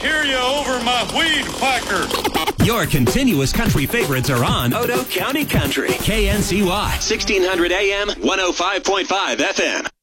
hear you over my weed whacker. Your continuous country favorites are on Odo County Country, KNCY, 1600 AM, 105.5 FM.